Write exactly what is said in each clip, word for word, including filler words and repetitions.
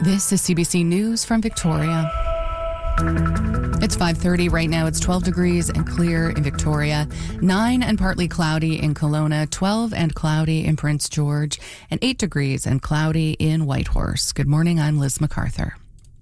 This is C B C News from Victoria. It's five thirty right now. It's twelve degrees and clear in Victoria, nine and partly cloudy in Kelowna, twelve and cloudy in Prince George, and eight degrees and cloudy in Whitehorse. Good morning, I'm Liz MacArthur.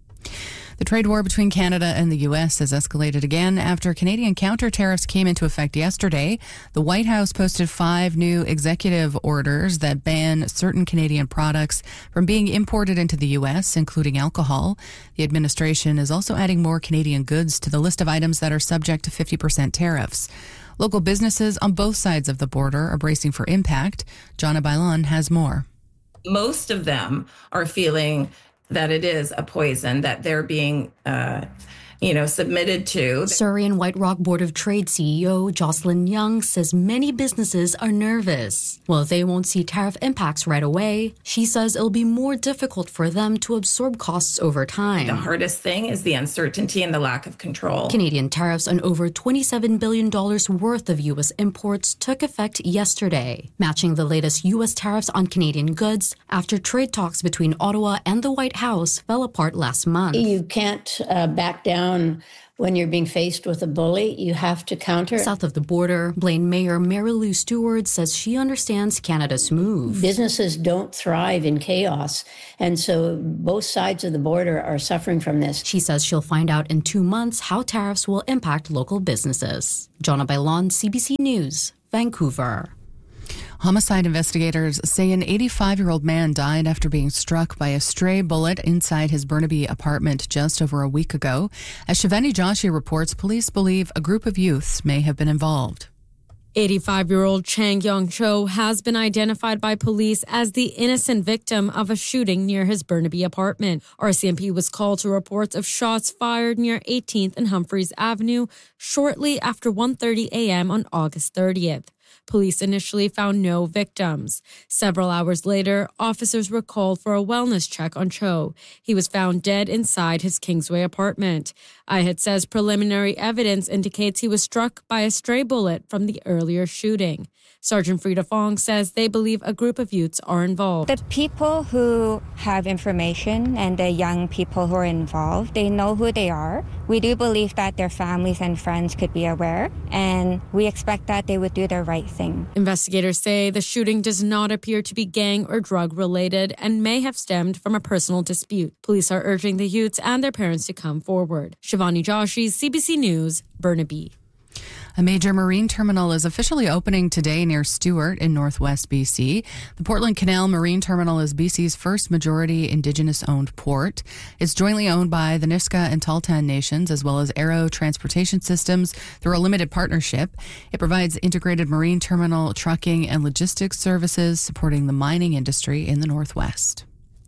The trade war between Canada and the U S has escalated again after Canadian counter tariffs came into effect yesterday. The White House posted five new executive orders that ban certain Canadian products from being imported into the U S, including alcohol. The administration is also adding more Canadian goods to the list of items that are subject to fifty percent tariffs. Local businesses on both sides of the border are bracing for impact. Jonna Bailon has more. Most of them are feeling that it is a poison that they're being, uh, you know, submitted to. Surrey and White Rock Board of Trade C E O Jocelyn Young says many businesses are nervous. While they won't see tariff impacts right away, she says it'll be more difficult for them to absorb costs over time. The hardest thing is the uncertainty and the lack of control. Canadian tariffs on over twenty-seven billion dollars worth of U S imports took effect yesterday, matching the latest U S tariffs on Canadian goods after trade talks between Ottawa and the White House fell apart last month. You can't uh, back down when you're being faced with a bully. You have to counter. South of the border, Blaine Mayor Mary Lou Stewart says she understands Canada's move. Businesses don't thrive in chaos, and so both sides of the border are suffering from this. She says she'll find out in two months how tariffs will impact local businesses. Jonna Bailon, C B C News, Vancouver. Homicide investigators say an eighty-five-year-old man died after being struck by a stray bullet inside his Burnaby apartment just over a week ago. As Shivani Joshi reports, police believe a group of youths may have been involved. eighty-five-year-old Chang Yong Cho has been identified by police as the innocent victim of a shooting near his Burnaby apartment. R C M P was called to reports of shots fired near eighteenth and Humphreys Avenue shortly after one thirty a.m. on August thirtieth. Police initially found no victims. Several hours later, officers were called for a wellness check on Cho. He was found dead inside his Kingsway apartment. I H E D says preliminary evidence indicates he was struck by a stray bullet from the earlier shooting. Sergeant Frida Fong says they believe a group of youths are involved. The people who have information and the young people who are involved, they know who they are. We do believe that their families and friends could be aware, and we expect that they would do the right thing. Investigators say the shooting does not appear to be gang or drug related and may have stemmed from a personal dispute. Police are urging the youths and their parents to come forward. Shivani Joshi, C B C News, Burnaby. A major marine terminal is officially opening today near Stewart in northwest B C. The Portland Canal Marine Terminal is B C's first majority Indigenous-owned port. It's jointly owned by the Nisga'a and Tahltan nations as well as Arrow Transportation Systems through a limited partnership. It provides integrated marine terminal, trucking, and logistics services supporting the mining industry in the Northwest.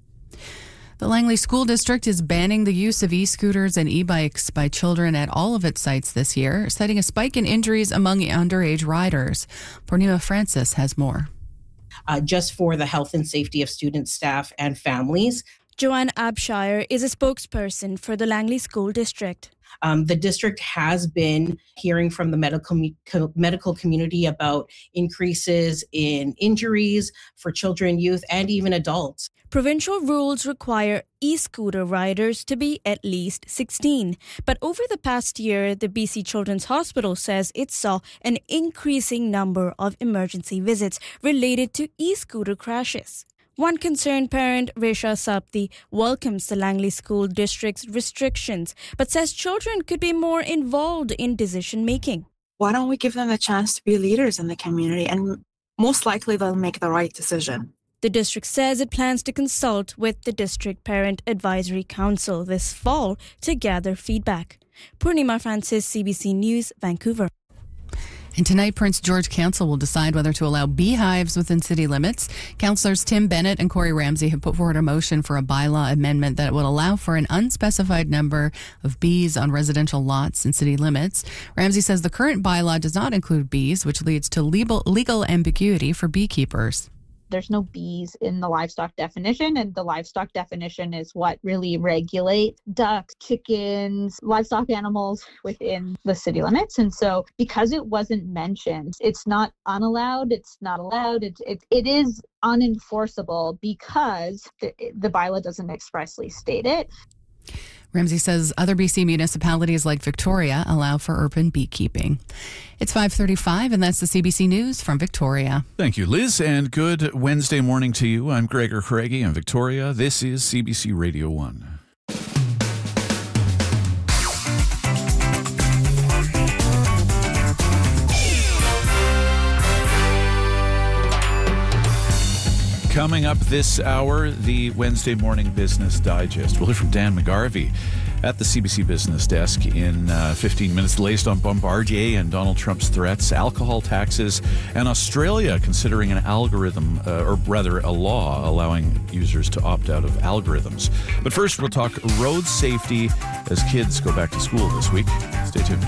The Langley School District is banning the use of e-scooters and e-bikes by children at all of its sites this year, citing a spike in injuries among underage riders. Purnima Francis has more. Uh, just for the health and safety of students, staff, and families. Joanne Abshire is a spokesperson for the Langley School District. Um, the district has been hearing from the medical co- medical community about increases in injuries for children, youth, and even adults. Provincial rules require e-scooter riders to be at least sixteen. But over the past year, the B C Children's Hospital says it saw an increasing number of emergency visits related to e-scooter crashes. One concerned parent, Resha Sapti, welcomes the Langley School District's restrictions, but says children could be more involved in decision-making. Why don't we give them a chance to be leaders in the community, and most likely they'll make the right decision. The district says it plans to consult with the District Parent Advisory Council this fall to gather feedback. Purnima Francis, C B C News, Vancouver. And tonight, Prince George Council will decide whether to allow beehives within city limits. Councillors Tim Bennett and Corey Ramsey have put forward a motion for a bylaw amendment that would allow for an unspecified number of bees on residential lots in city limits. Ramsey says the current bylaw does not include bees, which leads to legal, legal ambiguity for beekeepers. there's no bees in the livestock definition, and the livestock definition is what really regulates ducks, chickens, livestock animals within the city limits. And so because it wasn't mentioned, it's not unallowed, it's not allowed, it, it, it is unenforceable because the, the bylaw doesn't expressly state it. Ramsey says other B C municipalities like Victoria allow for urban beekeeping. It's five thirty-five, and that's the C B C News from Victoria. Thank you, Liz, and good Wednesday morning to you. I'm Gregor Craigie in Victoria. This is C B C Radio one. Coming up this hour, the Wednesday Morning Business Digest. We'll hear from Dan McGarvey at the C B C Business Desk in uh, fifteen minutes, laced on Bombardier and Donald Trump's threats, alcohol taxes, and Australia considering an algorithm, uh, or rather a law allowing users to opt out of algorithms. But first, we'll talk road safety as kids go back to school this week. Stay tuned.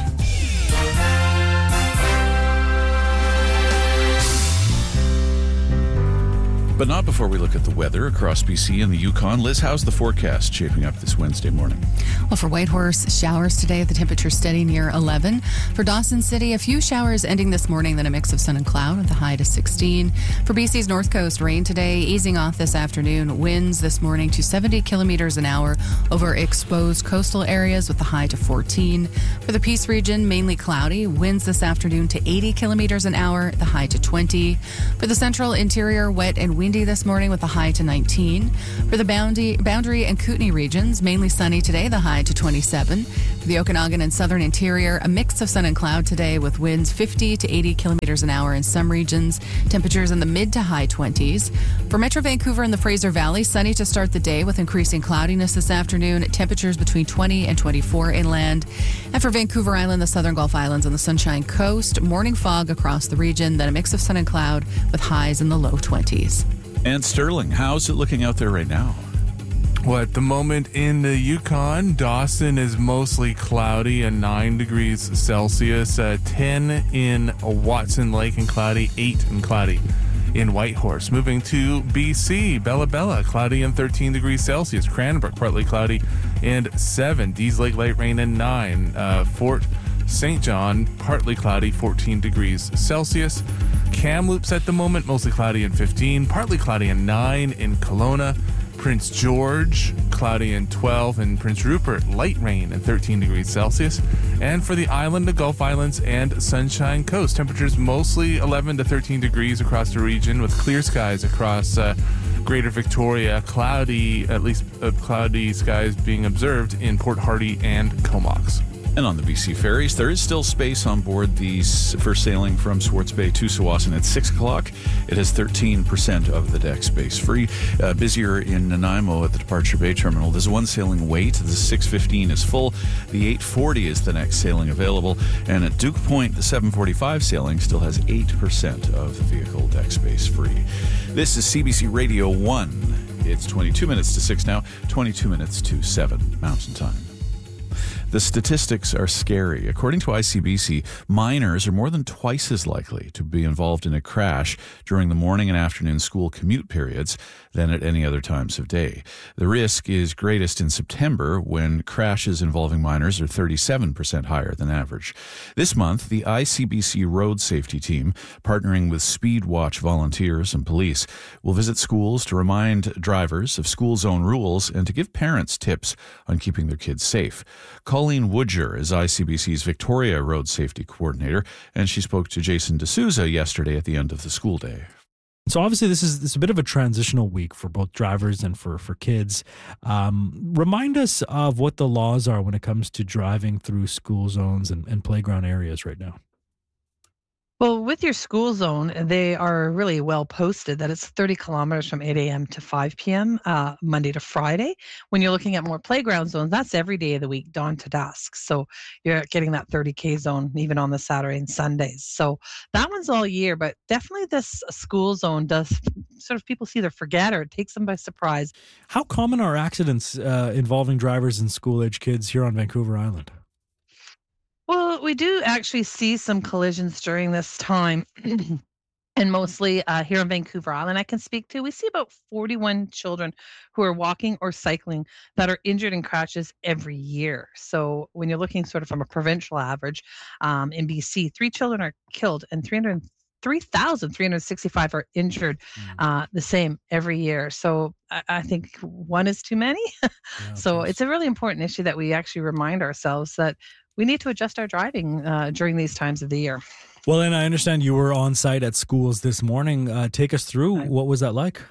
But not before we look at the weather across B C and the Yukon. Liz, how's the forecast shaping up this Wednesday morning? Well, for Whitehorse, showers today, the temperature steady near eleven. For Dawson City, a few showers ending this morning, then a mix of sun and cloud with a high to sixteen. For B C's North Coast, rain today, easing off this afternoon. Winds this morning to seventy kilometers an hour over exposed coastal areas with a high to fourteen. For the Peace region, mainly cloudy. Winds this afternoon to eighty kilometers an hour, the high to twenty. For the central interior, wet and windy this morning with a high to nineteen. For the boundary, boundary and Kootenay regions, mainly sunny today, the high to twenty-seven. For the Okanagan and southern interior, a mix of sun and cloud today with winds fifty to eighty kilometers an hour in some regions. Temperatures in the mid to high twenties. For Metro Vancouver and the Fraser Valley, sunny to start the day with increasing cloudiness this afternoon. Temperatures between twenty and twenty-four inland. And for Vancouver Island, the southern Gulf Islands and the Sunshine Coast, morning fog across the region, then a mix of sun and cloud with highs in the low twenties. And Sterling, how's it looking out there right now? Well, at the moment in the Yukon, Dawson is mostly cloudy and nine degrees Celsius, uh, ten in Watson Lake and cloudy, eight and cloudy in Whitehorse. Moving to B C, Bella Bella, cloudy and thirteen degrees Celsius, Cranbrook, partly cloudy and seven, Dees Lake, light rain and nine, uh, Fort Saint John, partly cloudy, fourteen degrees Celsius. Kamloops at the moment, mostly cloudy and fifteen, partly cloudy and nine in Kelowna. Prince George, cloudy and twelve, and Prince Rupert, light rain and thirteen degrees Celsius. And for the island, the Gulf Islands, and Sunshine Coast, temperatures mostly eleven to thirteen degrees across the region with clear skies across uh, Greater Victoria, cloudy, at least uh, cloudy skies being observed in Port Hardy and Comox. And on the B C ferries, there is still space on board the first sailing from Swartz Bay to Tsawwassen at six o'clock. It has thirteen percent of the deck space free. Uh, busier in Nanaimo at the Departure Bay Terminal. There's one sailing wait. The six fifteen is full. The eight forty is the next sailing available. And at Duke Point, the seven forty-five sailing still has eight percent of the vehicle deck space free. This is C B C Radio one. It's twenty-two minutes to six now, twenty-two minutes to seven Mountain Time. The statistics are scary. According to I C B C, minors are more than twice as likely to be involved in a crash during the morning and afternoon school commute periods than at any other times of day. The risk is greatest in September, when crashes involving minors are thirty-seven percent higher than average. This month, the I C B C Road Safety Team, partnering with Speed Watch volunteers and police, will visit schools to remind drivers of school zone rules and to give parents tips on keeping their kids safe. Colleen Woodger is I C B C's Victoria Road Safety Coordinator, and she spoke to Jason D'Souza yesterday at the end of the school day. So obviously this is, this is a bit of a transitional week for both drivers and for, for kids. Um, remind us of what the laws are when it comes to driving through school zones and, and playground areas right now. Well, with your school zone, they are really well posted that it's thirty kilometers from eight a.m. to five p.m., uh, Monday to Friday. When you're looking at more playground zones, that's every day of the week, dawn to dusk. So you're getting that thirty K zone even on the Saturday and Sundays. So that one's all year, but definitely this school zone does sort of, people see either forget or it takes them by surprise. How common are accidents uh, involving drivers and school-age kids here on Vancouver Island? Well, we do actually see some collisions during this time. And mostly uh, here in Vancouver Island, I can speak to, we see about forty-one children who are walking or cycling that are injured in crashes every year. So when you're looking sort of from a provincial average, um, in B C, three children are killed and three hundred three thousand three hundred sixty-five are injured, uh, the same every year. So I, I think one is too many. Yeah, so it's a really important issue that we actually remind ourselves that we need to adjust our driving uh, during these times of the year. Well, and I understand you were on site at schools this morning. Uh, take us through. What was that like?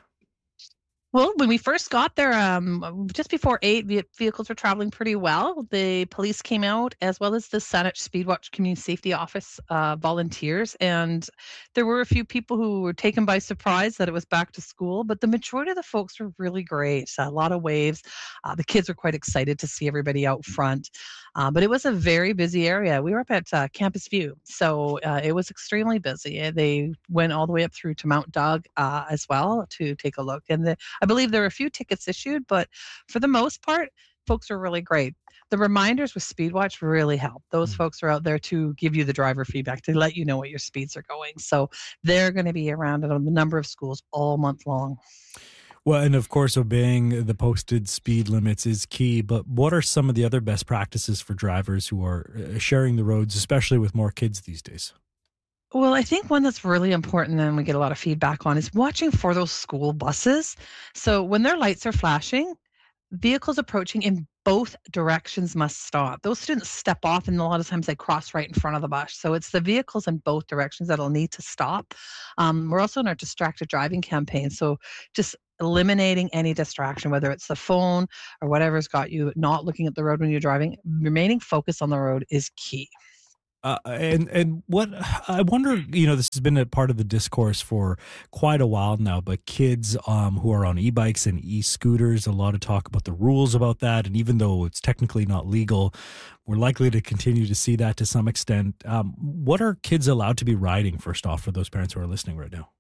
Well, when we first got there, um, just before eight, ve- vehicles were traveling pretty well. The police came out, as well as the Saanich Speedwatch Community Safety Office uh, volunteers. And there were a few people who were taken by surprise that it was back to school, but the majority of the folks were really great. A lot of waves. Uh, the kids were quite excited to see everybody out front. Uh, but it was a very busy area. We were up at uh, Campus View, so uh, it was extremely busy. They went all the way up through to Mount Doug uh, as well to take a look. And the, I believe there were a few tickets issued, but for the most part, folks were really great. The reminders with Speedwatch really help. Those mm. folks are out there to give you the driver feedback, to let you know what your speeds are going. So they're going to be around at a number of schools all month long. Well, and of course, obeying the posted speed limits is key. But what are some of the other best practices for drivers who are sharing the roads, especially with more kids these days? Well, I think one that's really important and we get a lot of feedback on is watching for those school buses. So when their lights are flashing, vehicles approaching in both directions must stop. Those students step off and a lot of times they cross right in front of the bus. So it's the vehicles in both directions that'll need to stop. Um, we're also in our distracted driving campaign. So just eliminating any distraction, whether it's the phone or whatever's got you not looking at the road when you're driving, remaining focused on the road is key. Uh, and and what I wonder, you know, this has been a part of the discourse for quite a while now, but kids um, who are on e-bikes and e-scooters, a lot of talk about the rules about that. And even though it's technically not legal, we're likely to continue to see that to some extent. Um, what are kids allowed to be riding, first off, for those parents who are listening right now?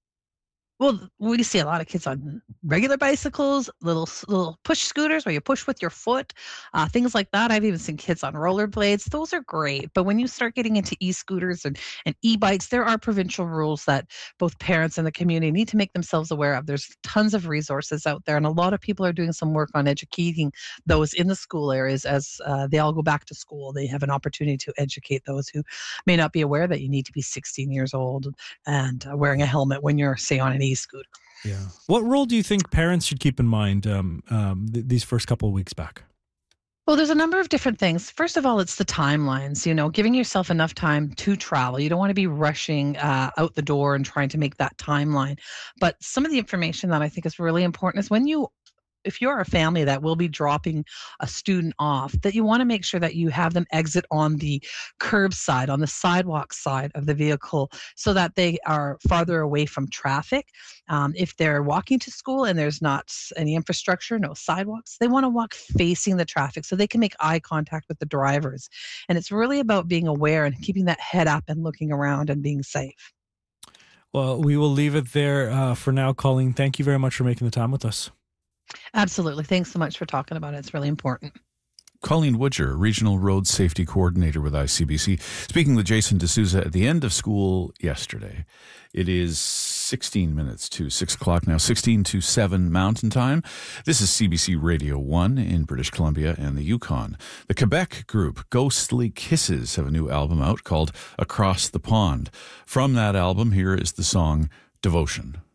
Well, we see a lot of kids on regular bicycles, little little push scooters where you push with your foot, uh, things like that. I've even seen kids on rollerblades. Those are great. But when you start getting into e-scooters and, and e-bikes, there are provincial rules that both parents and the community need to make themselves aware of. There's tons of resources out there, and a lot of people are doing some work on educating those in the school areas as uh, they all go back to school. They have an opportunity to educate those who may not be aware that you need to be sixteen years old and uh, wearing a helmet when you're, say, on an e scooter. Yeah. What role do you think parents should keep in mind um, um, th- these first couple of weeks back? Well, there's a number of different things. First of all, it's the timelines, you know, giving yourself enough time to travel. You don't want to be rushing uh, out the door and trying to make that timeline. But some of the information that I think is really important is when you if you're a family that will be dropping a student off, that you want to make sure that you have them exit on the curb side, on the sidewalk side of the vehicle, so that they are farther away from traffic. Um, if they're walking to school and there's not any infrastructure, no sidewalks, they want to walk facing the traffic so they can make eye contact with the drivers. And it's really about being aware and keeping that head up and looking around and being safe. Well, we will leave it there uh, for now. Colleen, thank you very much for making the time with us. Absolutely. Thanks so much for talking about it. It's really important. Colleen Woodger, Regional Road Safety Coordinator with I C B C, speaking with Jason D'Souza at the end of school yesterday. It is sixteen minutes to six o'clock now, sixteen to seven Mountain Time. This is C B C Radio one in British Columbia and the Yukon. The Quebec group Ghostly Kisses have a new album out called Across the Pond. From that album, here is the song Devotion.